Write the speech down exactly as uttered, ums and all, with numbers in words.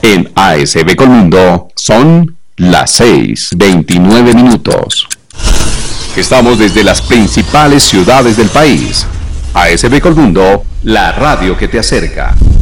En A S B Colmundo son las seis veintinueve minutos. Estamos desde las principales ciudades del país. A S B Colmundo, la radio que te acerca.